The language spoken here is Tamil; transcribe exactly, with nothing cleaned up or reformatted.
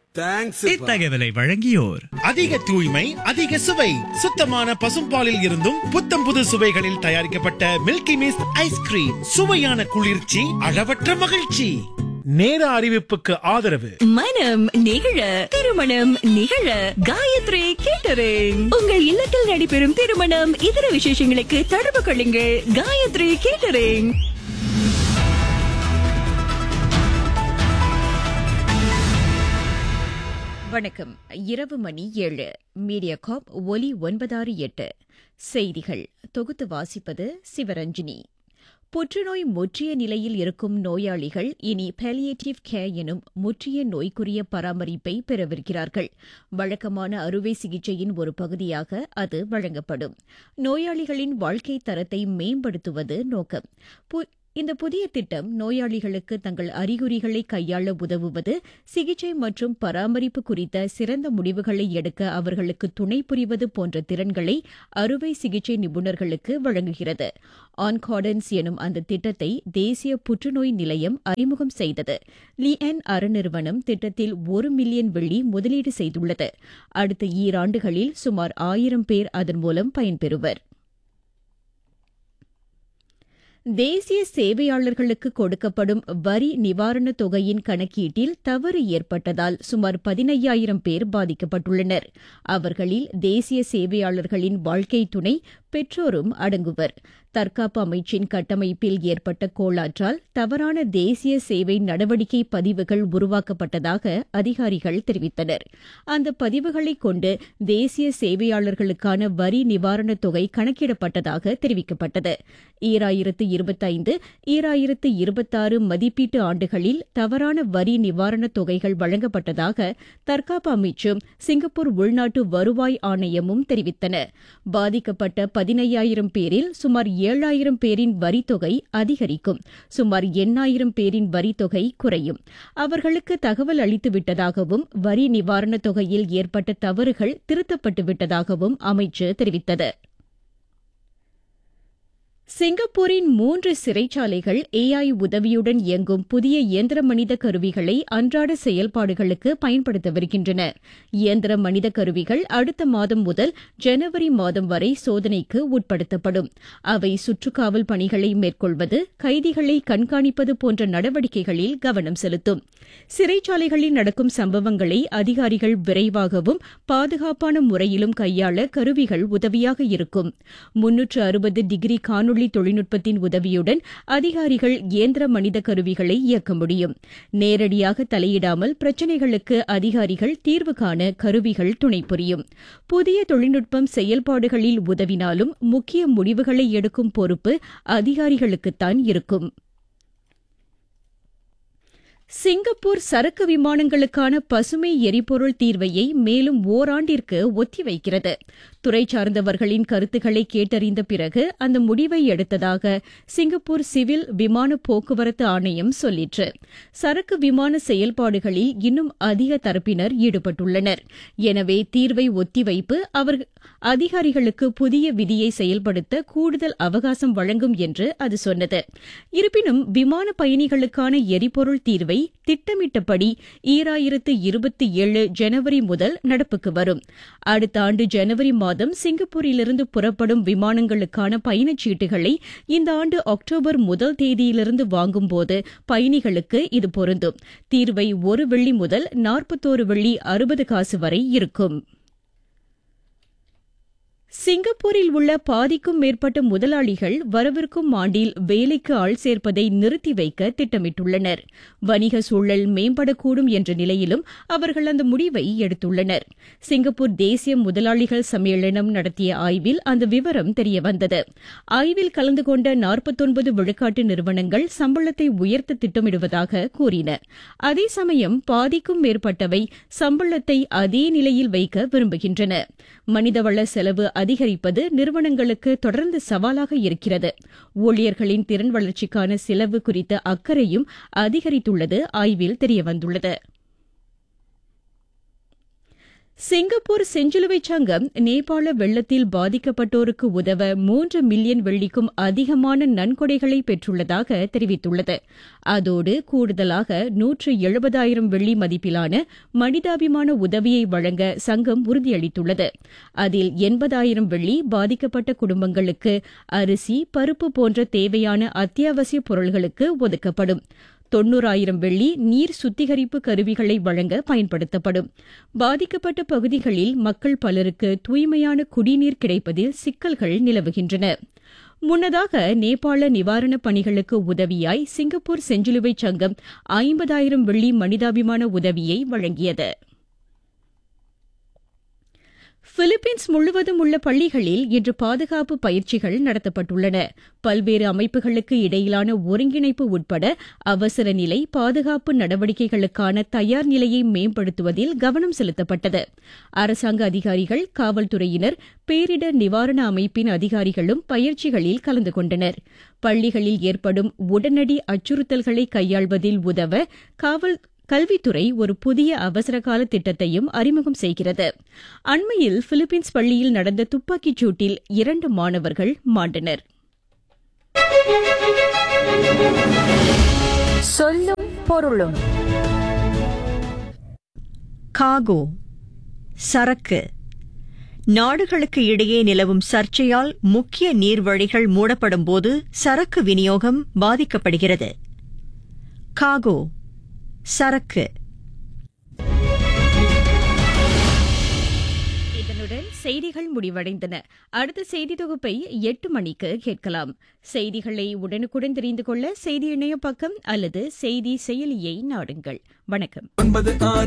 தேங்க்ஸ். இத்தகவலை வழங்கியோர் அதிக தூய்மை அதிக சுவை சுத்தமான பசும்பாலில் இருந்தும் புத்தம் புது சுவைகளில் தயாரிக்கப்பட்ட மில்கி மிஸ்ட் ஐஸ்கிரீம், சுவையான குளிர்ச்சி, அளவற்ற மகிழ்ச்சி. நேர அறிவிப்புக்கு ஆதரவு மனம் நிகழ திருமணம் நிகழ காயத்ரி கேட்டரிங். உங்கள் இல்லத்தில் நடைபெறும் திருமணம் இதர விசேஷங்களுக்கு தொடர்பு கொள்ளுங்கள் காயத்ரி கேட்டரிங். வணக்கம். இரவு மணி ஏழு. மீடியா காப் ஒலி ஒன்பதாறு எட்டு. செய்திகள் தொகுத்து வாசிப்பது சிவரஞ்சினி. புற்றுநோய் முற்றிய நிலையில் இருக்கும் நோயாளிகள் இனி பாலியேட்டிவ் கேர் எனும் முற்றிய நோய்க்குரிய பராமரிப்பை பெறவிருக்கிறார்கள். வழக்கமான அறுவை சிகிச்சையின் ஒரு பகுதியாக அது வழங்கப்படும். நோயாளிகளின் வாழ்க்கை தரத்தை மேம்படுத்துவது நோக்கம். இந்த புதிய திட்டம் நோயாளிகளுக்கு தங்கள் அறிகுறிகளை கையாள உதவுவது, சிகிச்சை மற்றும் பராமரிப்பு குறித்த சிறந்த முடிவுகளை எடுக்க அவர்களுக்கு துணை புரிவது போன்ற திறன்களை அறுவை சிகிச்சை நிபுணர்களுக்கு வழங்குகிறது. ஆன்கார்டன்ஸ் எனும் அந்த திட்டத்தை தேசிய புற்றுநோய் நிலையம் அறிமுகம் செய்தது. லிஎன் அறநிறுவனம் திட்டத்தில் ஒரு மில்லியன் வெள்ளி முதலீடு செய்துள்ளது. அடுத்த ஈராண்டுகளில் சுமார் ஆயிரம் பேர் அதன் மூலம் பயன்பெறுவர். தேசிய சேவையாளர்களுக்கு கொடுக்கப்படும் வரி நிவாரணத் தொகையின் கணக்கீட்டில் தவறு ஏற்பட்டதால் சுமார் பதினையாயிரம் பேர் பாதிக்கப்பட்டுள்ளனர். அவர்களில் தேசிய சேவையாளர்களின் வாழ்க்கை துணை, பெற்றோரும் அடங்குவர். தற்காப்பு அமைச்சின் கட்டமைப்பில் ஏற்பட்ட கோளாற்றால் தவறான தேசிய சேவை நடவடிக்கை பதிவுகள் உருவாக்கப்பட்டதாக அதிகாரிகள் தெரிவித்தனர். அந்த பதிவுகளை கொண்டு தேசிய சேவையாளர்களுக்கான வரி நிவாரணத் தொகை கணக்கிடப்பட்டதாக தெரிவிக்கப்பட்டது. ஈராயிரத்து இருபத்தைந்து ஈராயிரத்து இருபத்தாறு மதிப்பீட்டு ஆண்டுகளில் தவறான வரி நிவாரணத் தொகைகள் வழங்கப்பட்டதாக தற்காப்பு அமைச்சும் சிங்கப்பூர் உள்நாட்டு வருவாய் ஆணையமும் தெரிவித்தன. பாதிக்கப்பட்ட பதினையாயிரம் பேரில் சுமார் ஏழாயிரம் பேரின் வரித்தொகை அதிகரிக்கும், சுமார் எண்ணாயிரம் பேரின் வரித்தொகை குறையும். அவர்களுக்கு தகவல் அளித்துவிட்டதாகவும் வரி நிவாரணத் தொகையில் ஏற்பட்ட தவறுகள் திருத்தப்பட்டுவிட்டதாகவும் அமைச்சு தெரிவித்தது. சிங்கப்பூரின் மூன்று சிறைச்சாலைகள் ஏஐ உதவியுடன் இயங்கும் புதிய இயந்திர மனித கருவிகளை அன்றாட செயல்பாடுகளுக்கு பயன்படுத்தவிருக்கின்றன. இயந்திர மனித கருவிகள் அடுத்த மாதம் முதல் ஜனவரி மாதம் வரை சோதனைக்கு உட்படுத்தப்படும். அவை சுற்றுக்காவல் பணிகளை மேற்கொள்வது, கைதிகளை கண்காணிப்பது போன்ற நடவடிக்கைகளில் கவனம் செலுத்தும். சிறைச்சாலைகளில் நடக்கும் சம்பவங்களை அதிகாரிகள் விரைவாகவும் பாதுகாப்பான முறையிலும் கையாள கருவிகள் உதவியாக இருக்கும். முன்னூற்று அறுபது டிகிரி காணொலி தொழில்நுட்பத்தின் உதவியுடன் அதிகாரிகள் இயந்திர மனித கருவிகளை இயக்க முடியும். நேரடியாக தலையிடாமல் பிரச்சினைகளுக்கு அதிகாரிகள் தீர்வு காண கருவிகள் துணை புரியும். புதிய தொழில்நுட்பம் செயல்பாடுகளில் உதவினாலும் முக்கிய முடிவுகளை எடுக்கும் பொறுப்பு அதிகாரிகளுக்குத்தான் இருக்கும். சிங்கப்பூர் சரக்கு விமானங்களுக்கான பசுமை எரிபொருள் தீர்வையை மேலும் ஓராண்டிற்கு ஒத்திவைக்கிறது. துறை சார்ந்தவர்களின் கருத்துக்களை கேட்டறிந்த பிறகு அந்த முடிவை எடுத்ததாக சிங்கப்பூர் சிவில் விமான போக்குவரத்து ஆணையம் சொல்லிற்று. சரக்கு விமான செயல்பாடுகளில் இன்னும் அதிக தரப்பினர் ஈடுபட்டுள்ளனர். எனவே தீர்வை ஒத்திவைப்பு அவர் அதிகாரிகளுக்கு புதிய விதியை செயல்படுத்த கூடுதல் அவகாசம் வழங்கும் என்று அது சொன்னது. இருப்பினும் விமான பயணிகளுக்கான எரிபொருள் தீர்வை திட்டமிட்டபடி ஈராயிரத்து இருபத்தி ஏழு ஜனவரி முதல் நடப்புக்கு வரும். அடுத்த ஆண்டு ஜனவரி மாதம் சிங்கப்பூரிலிருந்து புறப்படும் விமானங்களுக்கான பயணச்சீட்டுகளை இந்த ஆண்டு அக்டோபர் முதல் தேதியிலிருந்து வாங்கும்போது பயணிகளுக்கு இது பொருந்தும். தீர்வை ஒரு வெள்ளி முதல் நாற்பத்தோரு வெள்ளி அறுபது காசு வரை இருக்கும். சிங்கப்பூரில் உள்ள பாதிக்கும் மேற்பட்ட முதலாளிகள் வரவிருக்கும் ஆண்டில் வேலைக்கு ஆள் சேர்ப்பதை நிறுத்தி வைக்க திட்டமிட்டுள்ளனர். வணிக சூழல் மேம்படக்கூடும் என்ற நிலையிலும் அவர்கள் அந்த முடிவை எடுத்துள்ளனர். சிங்கப்பூர் தேசிய முதலாளிகள் சம்மேளனம் நடத்திய ஆய்வில் அந்த விவரம் தெரியவந்தது. ஆய்வில் கலந்து கொண்ட நாற்பத்தொன்பது விழுக்காட்டு நிறுவனங்கள் சம்பளத்தை உயர்த்த திட்டமிடுவதாக கூறின. அதே சமயம் பாதிக்கும் மேற்பட்டவை சம்பளத்தை அதே நிலையில் வைக்க விரும்புகின்றன. மனிதவள செலவு அதிகரிப்பது நிறுவனங்களுக்கு தொடர்ந்து சவாலாக இருக்கிறது. ஊழியர்களின் திறன் வளர்ச்சிக்கான செலவு குறித்த அக்கறையும் அதிகரித்துள்ளது ஆய்வில் தெரியவந்துள்ளது. சிங்கப்பூர் செஞ்சிலுவைச் சங்கம் நேபாள வெள்ளத்தில் பாதிக்கப்பட்டோருக்கு உதவ மூன்று மில்லியன் வெள்ளிக்கும் அதிகமான நன்கொடைகளை பெற்றுள்ளதாக தெரிவித்துள்ளது. அதோடு கூடுதலாக நூற்று எழுபதாயிரம் வெள்ளி மதிப்பிலான மனிதாபிமான உதவியை வழங்க சங்கம் உறுதியளித்துள்ளது. அதில் எண்பதாயிரம் வெள்ளி பாதிக்கப்பட்ட குடும்பங்களுக்கு அரிசி, பருப்பு போன்ற தேவையான அத்தியாவசிய பொருள்களுக்கு ஒதுக்கப்படும். தொன்னூறாயிரம் வெள்ளி நீர் சுத்திகரிப்பு கருவிகளை வழங்க பயன்படுத்தப்படும். பாதிக்கப்பட்ட பகுதிகளில் மக்கள் பலருக்கு தூய்மையான குடிநீர் கிடைப்பதில் சிக்கல்கள் நிலவுகின்றன. முன்னதாக நேபாள நிவாரணப் பணிகளுக்கு உதவியாய் சிங்கப்பூர் செஞ்சிலுவைச் சங்கம் ஐம்பதாயிரம் வெள்ளி மனிதாபிமான உதவியை வழங்கியது. பிலிப்பீன்ஸ் முழுவதும் உள்ள பள்ளிகளில் இன்று பாதுகாப்பு பயிற்சிகள் நடத்தப்பட்டுள்ளன. பல்வேறு அமைப்புகளுக்கு இடையிலான ஒருங்கிணைப்பு உட்பட அவசர நிலை பாதுகாப்பு நடவடிக்கைகளுக்கான தயார் நிலையை மேம்படுத்துவதில் கவனம் செலுத்தப்பட்டது. அரசாங்க அதிகாரிகள், காவல்துறையினர், பேரிடர் நிவாரண அமைப்பின் அதிகாரிகளும் பயிற்சிகளில் கலந்து கொண்டனர். பள்ளிகளில் ஏற்படும் உடனடி அச்சுறுத்தல்களை கையாள்வதில் உதவ காவல் கல்வித்துறை ஒரு புதிய அவசரகால திட்டத்தையும் அறிமுகம் செய்கிறது. அண்மையில் பிலிப்பீன்ஸ் பள்ளியில் நடந்த துப்பாக்கிச் சூட்டில் இரண்டு மாணவர்கள் மாண்டனர். சொல்லும் பொருளும். காகோ, சரக்கு. நாடுகளுக்கு இடையே நிலவும் சர்ச்சையால் முக்கிய நீர்வழிகள் மூடப்படும் போது சரக்கு விநியோகம் பாதிக்கப்படுகிறது. காகோ, சரக்கு. இதனுடன் செய்திகள் முடிவடைந்தன. அடுத்த செய்தி தொகுப்பை எட்டு மணிக்கு கேட்கலாம். செய்திகளை உடனுக்குடன் தெரிந்து கொள்ள செய்தி இணைய பக்கம் அல்லது செய்தி செயலியை நாடுங்கள். வணக்கம்.